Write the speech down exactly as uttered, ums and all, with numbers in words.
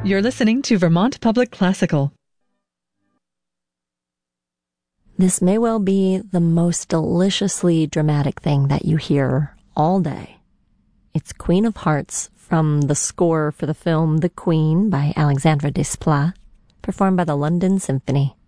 You're listening to Vermont Public Classical. This may well be the most deliciously dramatic thing that you hear all day. It's Queen of Hearts from the score for the film The Queen by Alexandre Desplat, performed by the London Symphony.